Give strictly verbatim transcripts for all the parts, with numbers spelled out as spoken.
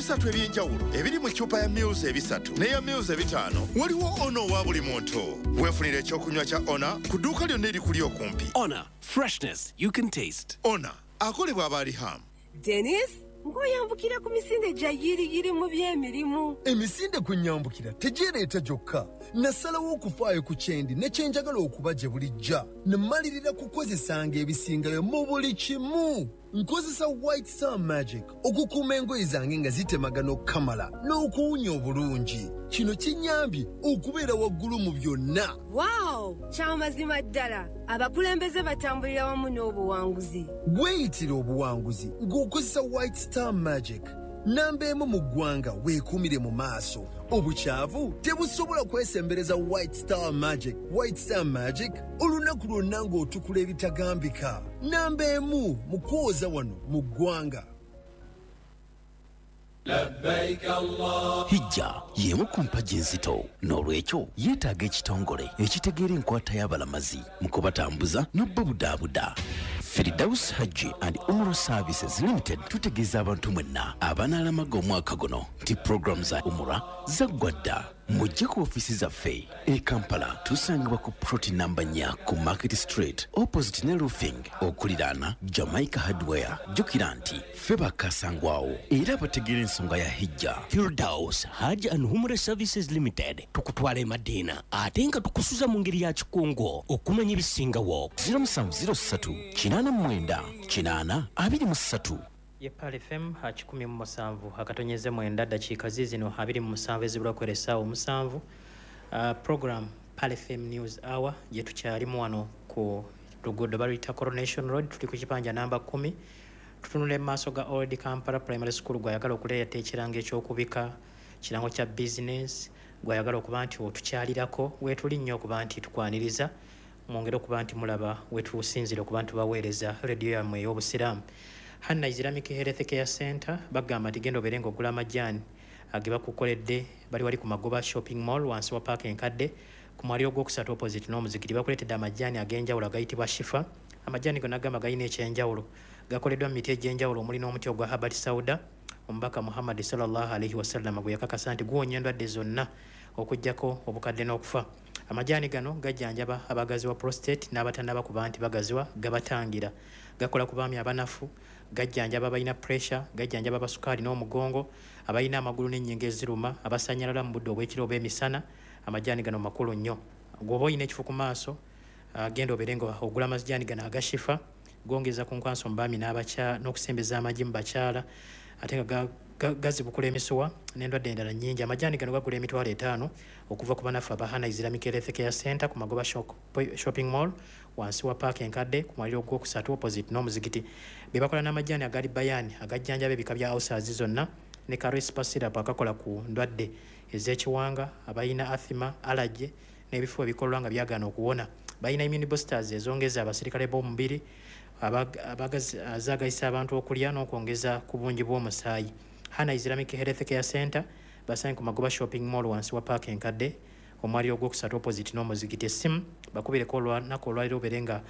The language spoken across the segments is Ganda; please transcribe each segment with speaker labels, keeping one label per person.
Speaker 1: ebisatu ebyenjawulo ebiri mu ccupa ya Mils ebisatu n'eya Mils ebitaano waliwo ono wa buli muntu. Weefunira ekyokunywa kya Ona ku dduuka lyonna erikuli okumpi.
Speaker 2: Ona, freshness you can taste.
Speaker 1: Ona akolebwa Abaliham.
Speaker 3: Dennis, ng'oyambukira ku misinde gya yiriyiri mu by'emirimu.
Speaker 4: Emisinde kwe nyambukira tegireeta gyokka. Nasalawo okufaayo ku kyendi ne kye njagala okuba gye bulijja. Ne mmalirira kukozesanga ebisingayo mu buli kimu. Nkozesa White Star Magic okukuuma engoye zange nga zitemagana okukamala n'okuwunya obulungi. Kino kinyambye okubeera waggulu mu byonna.
Speaker 3: Wow, kyamazima ddala. Abakulembeze batambulira wamu n'obuwanguzi.
Speaker 4: Weeyitira obuwanguzi ng'okozesa White Star Magic. Namba emu mu ggwanga weekuumire mu maaso. Obukyavu tebusobola kwesembereza White Star Magic. White Star Magic olunaku lwonna ng'otukula ebitagambika. Namba emu mu kwoza wano mu ggwanga.
Speaker 2: Hijja y'emu ku mpagi enzito n'olwekyo yeetaaga ekitongole ekitegeera enkwata y'abalamazi mu kubatambuza n'obbabudaabuda. Firdaus Hajji and Umrah Services Limited tutegeeza abantu mwenna abanaalamaga omwaka guno nti program za Umrah zaggwa dda. Mujje ku ofiisi zaffe e Kampala tusangibwa ku ploti namba nnya ku Market Street opposite ne Roofing okuliraana Jamaica Hardware. Jjukira nti ffe bakasangwawo era bategeera ensonga ya hijja.
Speaker 5: Firdaus Hajji and Umrah Services Limited tukutwala e Madina ate nga tukusuza mu ngeri ya kikungo okumanya ebisingawo.
Speaker 2: zero seven zero three kinaana mwenda kinaana abiri mu ssatu.
Speaker 6: Ye Pal F M hakikumi mu musanvu akatonyeze mwenda dakiika zizino abiri mu musanvu ezibula kwelesa omusanvu. Uh, program Pal F M News Hour je tukyalimu wano ku luguudo baluyita Coronation Road, tuli ku kipanja namba kumi. Tutunule maaso ga Old Kampala Primary School gwayagala okuleeta ekiranga ekyokubika kirango kya business gwayagala okuba nti otukyalirako weetuli nnyo okuba nti tukwaniriza mwongere okuba nti mulaba wetusinzire okuba nti baweereza radio yammwe ey'obusiraamu. Hanna Islamic Health Care Center bagamba tigenda oberenga ogula amajjaani ageba kukoledde bali wali ku Magoba Shopping Mall wansi wa park enkadde ku mwali ogwokusatu opposite n'omuzikiti bakuleetedde amajjaani ag'enjawulo agayitibwa Shifa. Amajjaani gonna gamba galina ekyenjawulo gakoleddwa mu miti egy'enjawulo omuli n'omuti ogwa Habati Sauda. Omubaka Muhammad sallallahu alaihi wasallam gwe yakakasa nti guwonya endwadde zonna okuggyako obukadde n'okufa. Amajjaani gano gajjanjaba abagazi wa prostate n'abatannaba kuba nti bagaziwa gabatangira. Gakola ku baami abanafu, gajjanjaba abalina pressure, gajjanjaba abasukaali n'omugongo, abalina amagulu n'ennyingo eziruma, abasanyalala mu budde obw'ekiro obw'emisana. Amajjaani gano makulu nnyo. Gw'oba olina ekifu ku maaso genda oberenga ogula amajjaani gano agashifa gongeza ku nkwanso mu baami n'abakya n'okusembeza amagi mu bakyala ate nga gazibukula emisuwa n'endwadde endala nnyingi. Amajjaani gano gagula emitwalo etaano okuva ku banafu aba Hana Islamic Health Care Center ku Magoba Shopping Mall wansi wa park enkadde ku mwaliro ogwokusatu opposite n'omuzikiti. Be bakola n'amajjaani agali bayani agajjanjaba ebika bya ulcers zonna ne Carespa syrup akakola ku ndwadde ez'ekiwanga, abalina asthma, allergy n'ebifo ebikolwa nga byagaana okuwona. Balina immune boosters ezongeza abasirikale b'omubiri abagazagayisa abantu okulya n'okwongeza ku bungi bw'omusaayi. Hana Islamic Health Care Center basange ku Magoba Shopping Mall wansi wa park enkadde omwaliro ogwokusatu opposite n'omuzikiti. Essimu bakubireko olwanaku olwaliro oberenga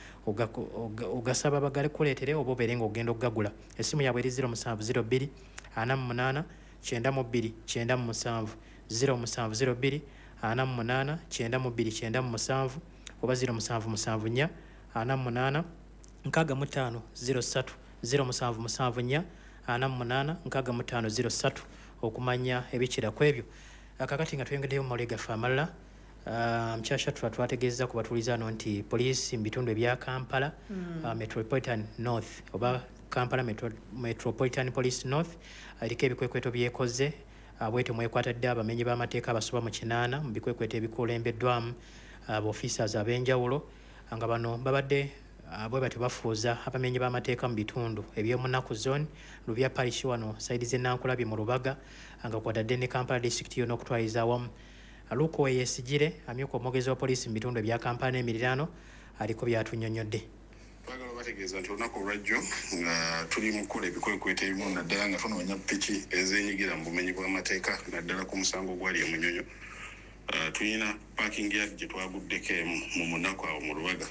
Speaker 6: ogasaba bagale kuleetere oba oberenga ogenda okugagula. Essimu yaabwe eri zero seven zero two ana mu munaana kyenda mu bbiri kyenda mu musanvu zero seven zero two ana mu munaana kyenda mu bbiri kyenda mu musanvu oba zero seven seven nnya ana mu munaana nkaaga mu ttaano zero three zero seven seven nnya ana mu munaana nkaaga mu ttaano zero three okumanya ebikira ku ebyo. Kakati nga tweyongeddeyo mu mawulire gaffe amalala mukyasha tuba twategeeza ku batuuliza ano nti poliisi mu bitundu ebya Kampala mm. uh, Metropolitan North oba Kampala Metro, Metropolitan Police North aliko ebikwekweto byekoze uh, bwete mwekwatadde abamenyi b'amateeka abasoba mu kinaana mu bikwekweto ebikulembeddwamu abaofficers uh, ab'enjawulo nga bano babadde uh, bwe bati bafuuza abamenyi b'amateeka mu bitundu eby'omunaku zone Lubya Parish wano saidi z'Ennankulabi mu Lubaga nga kwatadde ne Kampala district yonna okutwaliza awamu. Aluko yesigire amyuka omwogezi wa poliisi mu bitundu ebya Kampala n'emiriraano aliko byatunyonyodde.
Speaker 7: Twagala bategeeza nti olunaku olwajjo nga tuli mu kukola ebikwekweto ebimu naddala nga tunoonya ppiki ezeenyigira mu bumenyi bw'amateeka naddala ku musango gwali e Munyonyo. Uh, tulina parking yard gye twaguddeko emu mu munaku awo mu Lubaga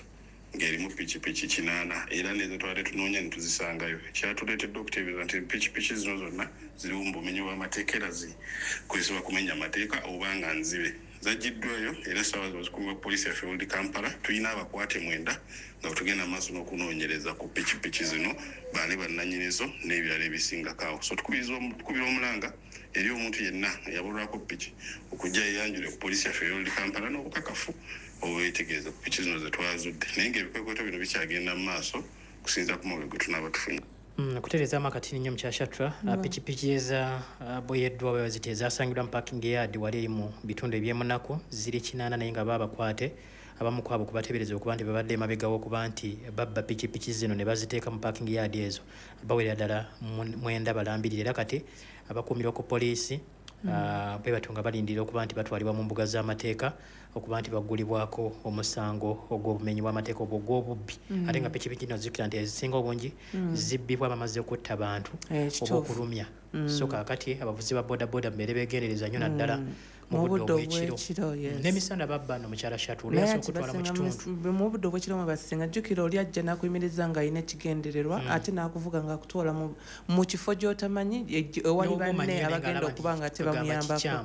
Speaker 7: ng'erimu pikipiki kinaana era nezo twali tunoonya ne tuzisangayo. Kyatuleetedde okutegeeza nti pikipiki zino zonna ziri mu bumenyi bw'amateeka era zikozesebwa kumenya amateeka oba nga nzibe. Zaggiddwayo era essaawa zino zikuumibwa poliisi yaffe Old Kampala. Tulina abakwate mwenda nga tugenda maaso n'okunoonyereza ku pikipiki zino baani bannannyinizo n'ebirala ebisingako. So tukubiriza tukubira omulanga eri omuntu yenna yabulwako piki okujja yeyanjule ku poliisi yaffe Old Kampala n'obukakafu obwetegereza ku piki zino ze twazudde. Naye ng'ebikwekoto bino bikyagenda mu maaso kusinziira ku mawulire ge tunaaba tufunye.
Speaker 6: Kutereezaamu akatini nnyo mukyashatra pikipiki eza boyeddwa bwe baziti ezasangibwa mu parking yard wali eri mu bitundu eby'emunaku ziri kinaana naye nga baabakwate abamu kwabo kubateebereza okuba nti babadde emabega w'okuba nti babba pikipiki zino ne baziteeka mu parking yard ezo bawerera ddala mwenda balambirira era kati abakuumirwa ku poliisi bwe batunga balindira okuba nti batwalibwa mu mbuga z'amateeka okuba nti baggulibwako omusango ogw'obumenyi bw'amateeka obwo ogw'obubbi ate nga pikipiki no zikira nti ezisinga obungi zibbibwa bamaze kutta bantu oba okulumya so kaakati abavuzi ba bodaboda mbeere beegendereza nnyo naddala mu budde obw'ekiro n'emisana babba no mukyala shatu lyaso okutwala mu kitundu
Speaker 8: mu budde obw'ekiro mwe basinga jjukira oli ajja n'akuyimiriza ng'alina ekigendererwa ate n'akuvuga ng'akutwala mu kifo gy'otamanyi ewali banne abagenda okuba nga tebamuyambako.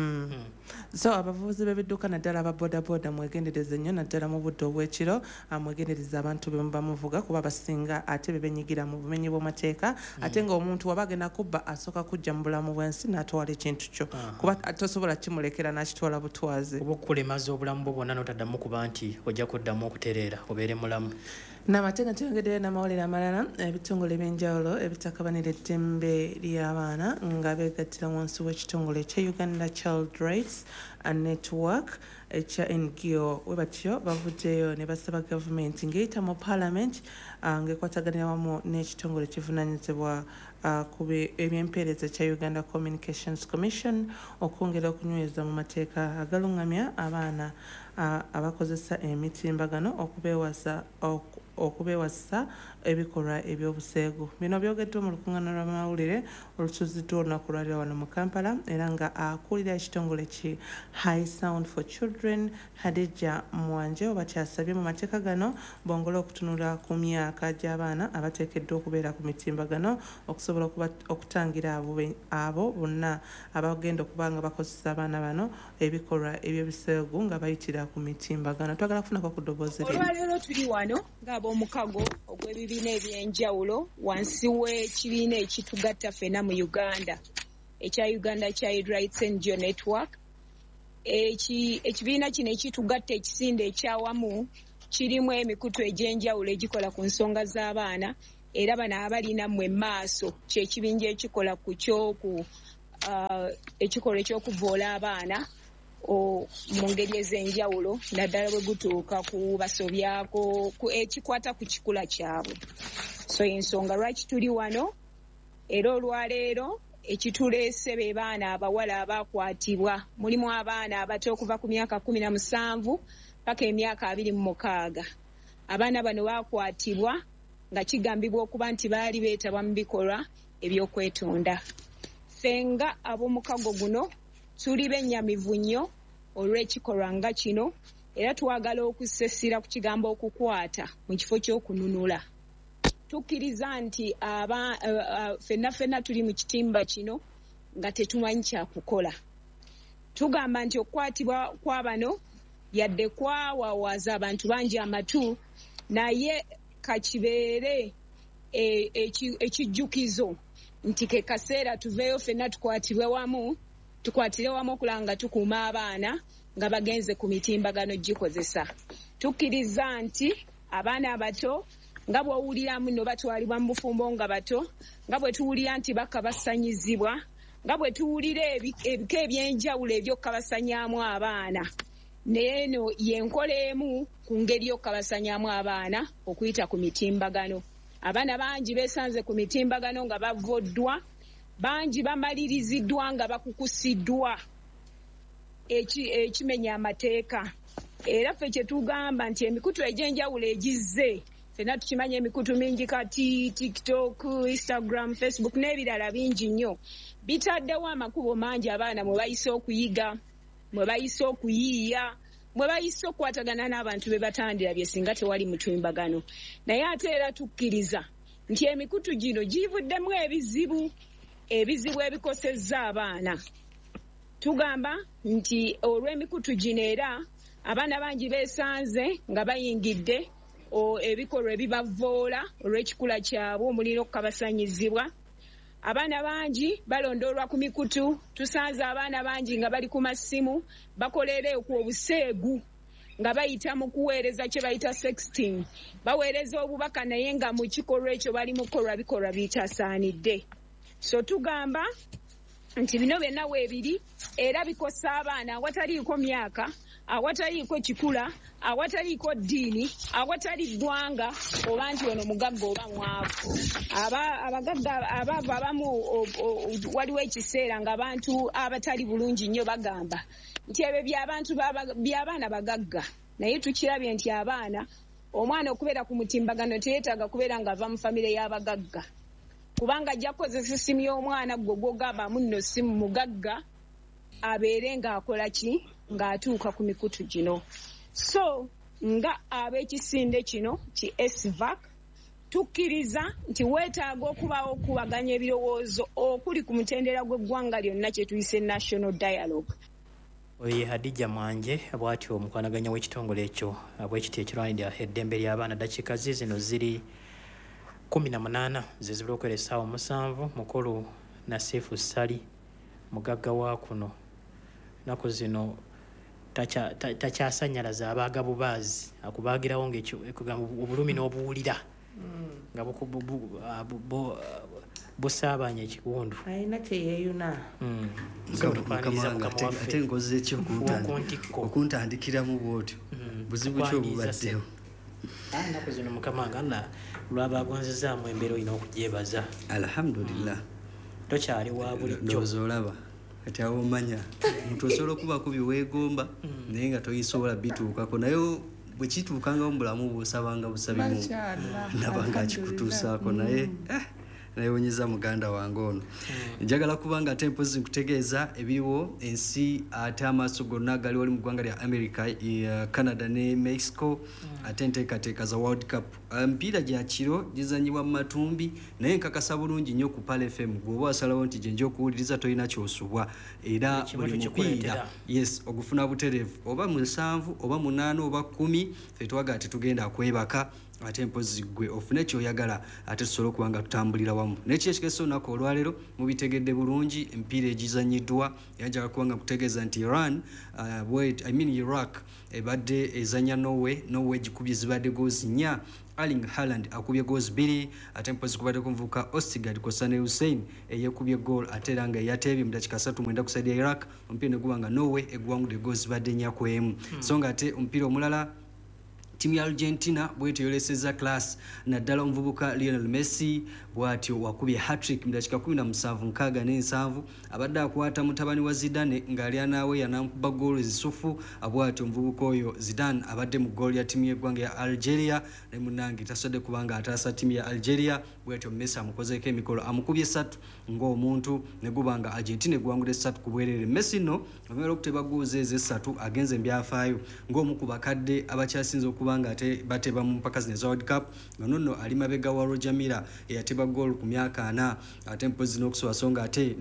Speaker 8: So abavuzi b'ebidduka naddala aba bodaboda mwegendereze nnyo naddala mu budde obw'ekiro mwegendereza abantu be bamuvuga kuba basinga ate be benyigira mu bumenyi bw'amateeka ate ng'omuntu waba agenda kubba asooka kujja mu bulamu bw'ensi n'atwala ekintu kyo kuba tosobola kimulekera n'akitwala butwaze
Speaker 6: oba okukulemaza obulamu bwo bwonna n'otaddamu kuba nti ojja kuddamu okutereera obeere mulamu.
Speaker 8: N'amateeka tuyongeddeyo n'amawulire amalala ebitongole ebyenjawulo ebitakabanira eddembe ly'abaana nga beegattira wansi w'ekitongole ekya Uganda Child Rights Network ekya N G O we batyo bavuddeyo ne basaba gavumenti ng'eyita mu Parliament ng'ekwataganira wamu n'ekitongole kivunaanyizibwa ku ebyempeereza ekya Uganda Communications Commission okwongera okunyweza mu mateeka agalungamya abaana abakozesa emitimbagano okubeewasa okubeewasa ebikolwa ebyobuseegu. Bino byogeddwa mu lukuŋŋaana lw'amawulire olutuuziddwa olunaku lwaliro wano mu Kampala era nga akulira ekitongole ki High Sound for Children Hadija Mwanje oba kyasabye mu mateeka gano bongole okutunula ku myaka gy'abaana abateekeddwa okubeera ku mitimbagano okusobola okutangira abo bonna abagenda okuba nga bakozesa abaana bano ebikolwa ebyobuseegu nga bayitira ku mitimbagano. Twagala kufunako ku ddoboozi lye.
Speaker 9: Olwaleero tuli wano ng'ab'omukago ogw'ebibiina ebyenjawulo wansi w'ekibiina ekitugatta ffenna mu Uganda ekya Uganda Child Rights N G O Network. Ekibiina kino ekitugatta ekisinde ekyawamu kirimu emikutu egy'enjawulo egikola ku nsonga z'abaana era bano abalina mmwe maaso kyekibinja ekikola ku kyoku ekikolwa ekyokuvoola abaana mu ngeri ez'enjawulo naddala bwe gutuuka ku basobyako ekikwata ku kikula kyabwe. So ensonga lwaki tuli wano era olwaleero ekituleese be baana abawala abaakwatibwa mulimu abaana abato okuva ku myaka kumi na musanvu paka emyaka abiri mu mukaaga. Abaana bano baakwatibwa nga kigambibwa okuba nti baali beetabwa mu bikolwa ebyokwetonda. Fenga ab'omukago guno tuli bennyamivu nnyo olw'ekikolwa nga kino era twagala okusesira ku kigambo okukwata mu kifo ky'okununula. Tukkiriza nti aba uh, uh, fenna fenna tuli mu kitimba kino nga tetumanyi kyakukola. Tugamba nti okukwatibwa kwa bano yadde kwawawaza abantu bangi amatu naye kakibeere ekijjukizo e, nti ke kaseera tuveeyo fenna tukwatibwe wamu tukwatire wamu okulaba nga tukuuma abaana nga bagenze ku mitimbagano gikozesa. Tukkiriza nti abaana abato nga bw'owuliramu no batwalibwa mu bufumbo nga bato nga bwe tuwulira nti bakabasanyizibwa nga bwe tuwulira ebika ebyenjawulo ebyokukabasanyaamu abaana naye eno yenkola emu ku ngeri y'okukabasanyaamu abaana okuyita ku mitimbagano. Abaana bangi beesanze ku mitimbagano nga bavoddwa, bangi bamaliriziddwa nga bakukusiddwa ekimenya amateeka. Era ffe kye tugamba nti emikutu egy'enjawulo egizze ffenna tukimanya emikutu mingi kati TikTok, Instagram, Facebook n'ebirala bingi nnyo bitaddewo amakubo mangi abaana mwe bayise okuyiga, mwe bayise okuyiiya, bwe bayise okukwatagana n'abantu be batandira bye singa tewali mutimbagano naye ate era tukkiriza nti emikutu gino givuddemu ebizibu ebizibu ebikosezza abaana tugamba nti olw'emikutu gino era abaana bangi beesanze nga bayingidde ebikolwa ebibavoola olw'ekikula kyabwe omuliro okukabasanyizibwa abaana bangi balondoolwa ku mikutu tusanze abaana bangi nga bali ku masimu bakolera ku obuseegu nga bayita mu kuweereza kye bayita sexting baweereza obubaka naye nga mu kikolwa ekyo bali mu kukolwa bikolwa bitasaanidde so tugamba nti bino byonna weebiri era bikosa abaana awataliiko myaka awataliiko kikula awataliiko ddiini awatali ggwanga oba nti ono mugagga oba mwavu abagagga abaavu abamu waliwo ekiseera ng'abantu abatali bulungi nnyo bagamba nti ebyo by'abantu by'abaana bagagga naye tukirabye nti abaana omwana okubeera ku mutimbagano teyeetaaga kubeera ng'ava mu famire y'abagagga kubanga ajja kukozesa essimu y'omwana gwe gw'ogamba nno ssimu mugagga abeere ng'akola ki ng'atuuka ku mikutu gino so nga ab'ekisinde kino ki S V A C tukkiriza nti weetaaga okubawo okubaganya ebirowoozo okuli ku mutendera gw'eggwanga lyonna kye tuyise national dialogue
Speaker 6: oyo ye Hadija Mwanje bw'atyo omukwanaganya w'ekitongole ekyo bw'ekiti ekirwanirira eddembe ly'abaana dakiika zino ziri kumi na munaana ze zibula okwera essaawa musanvu mukulu Nasifu Sali mugagga wa kuno nako zino takyasanyalaza abaaga bubaazi akubaagirawo ng'ekugamba obulumi n'obuwulira nga busaabanya ekiwundu
Speaker 8: ayina kyeyeyuna
Speaker 10: ate nkoze ekyo okuntandikiramu bwotyo buzibu ki obubaddewo
Speaker 6: nnaku zino mukama nga lwabagonzezaamu embeera olina okugyebaza
Speaker 10: alhamdulillah
Speaker 6: tokyali wa bulijjo
Speaker 10: ndowooza olaba kati awo omanya omuntu osobola okubaako byeweegomba naye nga toyisobola bituukako naye bwe kituukangawo mu bulamu bw'osabanga busabimu nabanga akikutuusaako naye nayewonyeza muganda wange ono njagala kubanga ate mpozi nkutegeeza ebiriwo ensi ate amaaso gonna gali wali mu ggwanga lya America, Canada ne Mexico ate enteekateeka za World Cup mpiira gya kiro gizanyibwa mu matumbi naye nkakasa bulungi nnyo ku Pal F M bw'oba wasalawo nti gyenja okuwuliriza tolina kyosubwa era buli mupiira yes ogufuna butereevu oba musanvu oba munaana oba kumi ffe twagaa tetugenda kwebaka ate mpozi gwe ofune kyoyagala ate tusobola okuba nga tutambulira wamu nekyo ekigesa olunaku olwaleero mubitegedde bulungi empiira egizanyiddwa yanjala kuba nga kutegeeza nti Iran uh, wait, I mean Iraq ebadde ezanya Norway Norway gikubye zibadde goozi nnya Erling Haaland akubye goals bbiri ate mpozi kubadde kumvuka Ostigard Kosane Hussein eyekubye goal ate era nga yateebye mu dakiika ssatu mwenda ku side ya Iraq omupiira ne guba nga Norway eggwangudde goals zibadde nnya ku emu so nga ate omupiira omulala timu ya Argentina bwetyo yoleseza class naddala omuvubuka Lionel Messi bwatyo wakubye hat-trick mu dakiika kumi na musanvu nkaaga n'ensanvu abadde akwata mutabani wa Zidane ng'ali anaawe yanamkuba goal zisufu bwatyo omuvubuka oyo Zidane abadde mu goal ya timu y'eggwanga ya Algeria ne munnange tasobodde kubanga ataasa timu ya Algeria bwetyo Messi amukozeeko emikolo amukubye essatu ng'omuntu ne guba nga Argentina eggwangudde essatu ku bwereere Messi no amera okuteba goals ezo essatu agenze mbyafaayo ng'omu ku bakadde abakyasinze okubanga ate bateba mu mpaka zino eza World Cup nga nonno ali mabega wa Roger Milla eyateba goal ku myaka ana ate mpozi n'okusowasonga ate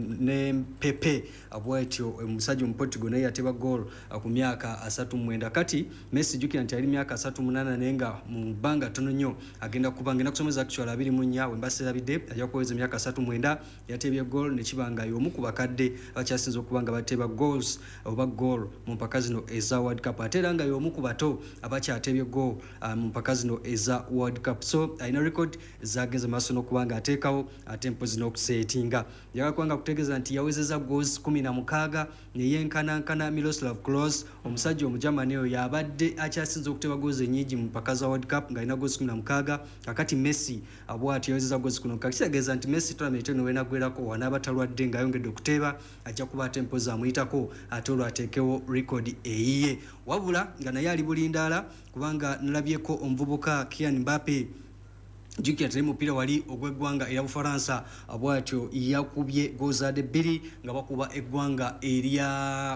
Speaker 10: ne Pepe abwatyo omusajja omuportugal naye yateba goal ku myaka asatu mu mwenda kati Messi jukira nti ali myaka asatu mu munaana naye nga mu bbanga tono nnyo agenda kuba ngenda kusomeza actual abiri mu nnya we mbaserabidde ajja kuweza emyaka asatu mu mwenda yatebye goal ne kibanga y'omu ku bakadde abakyasinze okuba nga bateba goals oba goal mu mpaka zino eza World Cup ate era nga y'omu ku bato abakyatebye goal mu mpaka zino eza World Cup so alina record zagenze maaso n'okubanga ateekawo ate mpozi n'okuseetinga njagala kubanga kutegeeza nti yawezeza goals kumi na mukaaga ne yenkanankana Miroslav Klose omusajja omujamani oyo yabadde akyasinze okuteba goals ennyingi mu mpaka za World Cup ng'alina goals kumi na mukaaga kakati Messi abwati yawezeza goals kuno kakitegeeza nti Messi tournament eno wenagwerako wanaaba talwadde ng'ayongedde okuteeba ajja kuba ate mpozi amuyitako ate olwo ateekewo record eyiye wabula nga naye ali bulindaala kubanga nalabyeko omuvubuka Kylian Mbappe jukira tele mupiira wali ogw'eggwanga era Bufaransa abwatyo yakubye gozaade bbiri nga bakuba eggwanga erya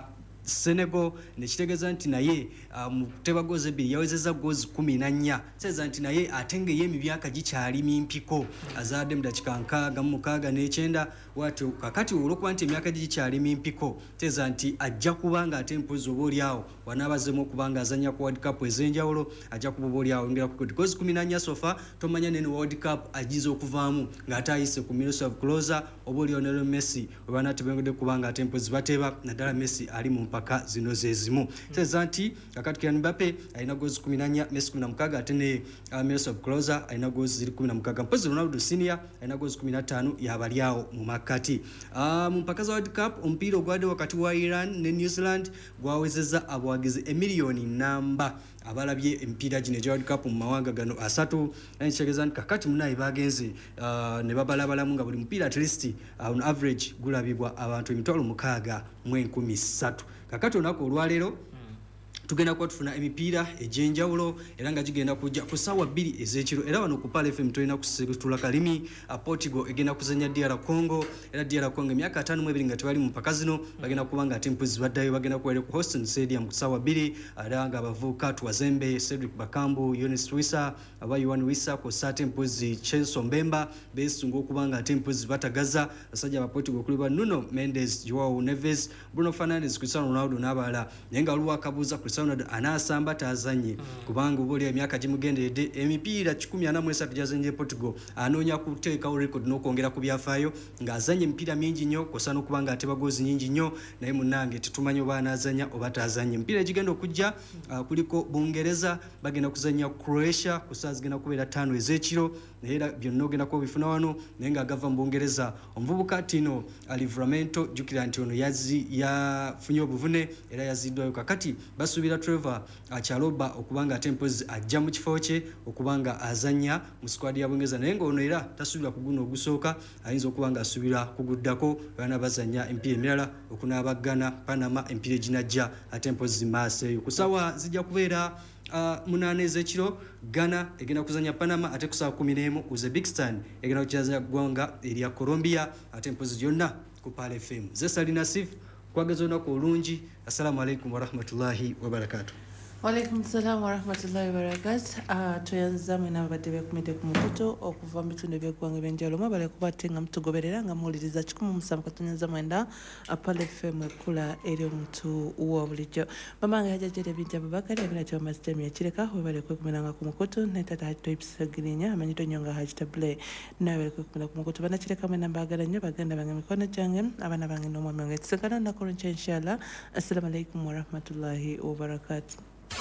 Speaker 10: Senegal nekitegeeza nti naye uh, mu kuteba gozi ebbiri yawezezza gozi kumi na nnya tegeeza nti naye atenge ye emyaka gikyali mimpiko azadde mu dakika nkaaga mu mukaaga n'ekyenda watyo kakati olwokuba nti emyaka gikyali mimpiko tegeeza nti ajja kuba nga ate mpozi oba oliawo wanaabazemu okuba nga azannya ku World Cup ez'enjawulo ajja kuba oba oliawo yongera ku gozi kumi na nnya sofa tomanya nene World Cup agize okuvaamu ng'ate ayise ku Miroslav Klose oba oli Lionel Messi oba natebengedde kuba nga ate mpozi bateba naddala Messi ali mu mpaka zino zezimu tegeeza nti kakati Kylian Mbappe alina gozi kumi na nnya Messi kumi na mukaaga ate ne uh, Miroslav Klose alina gozi ziri kumi na mukaaga mpozi Ronaldo Senior alina gozi kumi na ttaano yabali awo mu makati uh, mu mpaka za World Cup omupiira ogwadde wakati wa Iran ne New Zealand gwawezezza abawagizi emiliyoni namba abalabye empiira gino egya World Cup mu mawanga gano asatu ekitegeeza nti kakati munaye bagenze uh, ne babalabalamu nga buli mupiira at least uh, on average gulabibwa abantu emitwalo mukaaga mu enkumi ssatu kakati olunaku olwaleero tugenda kuba tufuna emipiira egy'enjawulo era nga gigenda kujja ku ssaawa bbiri ez'ekiro era wano ku Pal F M tulina kusitula kalimi Portugal egenda kuzanya D R Congo era D R Congo emyaka ataano mu ebiri nga tebali mu mpaka zino bagenda kuba nga ate mpozi baddayo bagenda kubeera ku Houston Stadium ku ssaawa bbiri era nga abavubuka Tuwazembe Cedric Bakambu Yonis Wissa aba Yohan Wissa kw'ossa ate mpozi Chenso Mbemba beesunga okuba nga ate mpozi batagaza basajja aba Portugal kulibwa Nuno Mendes Joao Neves Bruno Fernandes Cristiano Ronaldo n'abalala naye nga waliwo akabuuza Cristiano anasamba tazanye kubanga ubuli emyaka gimugenderedde emipiira kikumi ana mu esatu gyazanye Portugal anoonya kuteekawo record n'okwongera ku byafaayo ng'azanye emipiira mingi nnyo kosa n'okuba nga ateba goozi nyingi nnyo naye munnange tetumanyi oba anaazanya oba taazanye emipiira egigenda okujja uh, kuliko Bungereza bagenda kuzanya Croatia ku ssaawa zigenda kubeera ttaano ez'ekiro naye era byonna ogenda kuba bifuna wano naye ng'agava mu Bungereza omuvubuka Tino Livramento jjukira nti ono yazi yafunye obuvune era yaziddwayo kakati basuubira Trevor Chalobah okubanga ate mpozi ajja mu kifo kye okubanga azanya mu squad ya Bungereza naye ng'ono era tasuubira ku guno ogusooka ayinza okubanga asuubira kuguddako bana bazanya empiira emirala okunaabagana Panama empiira eginajja ate mpozi maaseeyo ku ssaawa zijja kubeera Uh, munane ez'ekiro Ghana egenda kuzanya Panama ate ku ssaawa kumi n'emu Uzbekistan egenda kuzanya ggwanga erya Colombia ate mpozi gyonna ku Pal F M Zesali Nasif kwageza olunaku olungi assalamu alaikum warahmatullahi wabarakatuh.
Speaker 8: Walaikum salam wa rahmatullahi wa barakatuh. Uh, tuyanza mwena abadde bekumidde ku mukutu okuva mu bitundu by'eggwanga eby'enjawulo mwebale kubatte nga mutugoberera nga muwuliriza kikumi mu musanvu katonyaza mwenda Pal F M ekkula eri omuntu wa bulijjo bamange hajjajjere binti Abubakar ebina ky'omasitemi ekireka webale kwekumiranga ku mukutu ne tata Haji Toyib Sagirinya amanyiddwa nnyo nga Haji Tabule nawe bale kwekumira ku mukutu banakireka mwena mbaagala nnyo baganda bange mikono gyange abaana bange n'omwami wange tusekana olunaku olw'enkya inshallah. Assalamu alaikum wa rahmatullahi wa barakatuh.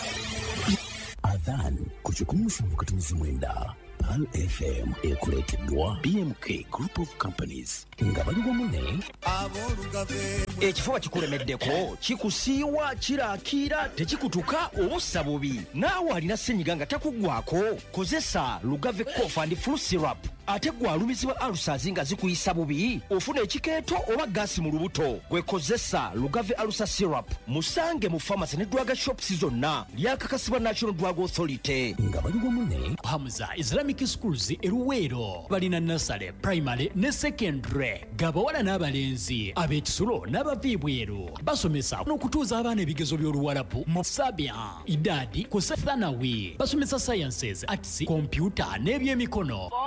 Speaker 2: Adhan ku kikumi musanvu katonyaza mwenda Pal F M ekuleeteddwa B M K Group of Companies nga bali wamu ne
Speaker 5: ekifuba kikulemeddeko kikusiiwa kiraakira tekikutuka obussa bubi naawe alina ssenyiga nga takuggwako kozesa Lugave Cough and Flu Syrup ate gwalumizibwa alusazi nga zikuyisa bubi ofuna ekikeeto oba gaasi mu lubuto gwekozesa Lugave Alusa Syrup musange mu pharmacy ne drug shops zonna lyakakasibwa National Drug Authority
Speaker 2: nga bali wamu ne
Speaker 11: Hamza Islamic Schools eruweero balina nursery primary ne secondary gabawala n'abalenzi ab'ekisulo n'abaviibweru basomesa n'okutuuza abaana ebigezo by'oluwalabu mu sabia idadi ku thanawi basomesa sciences arts computer n'ebyemikono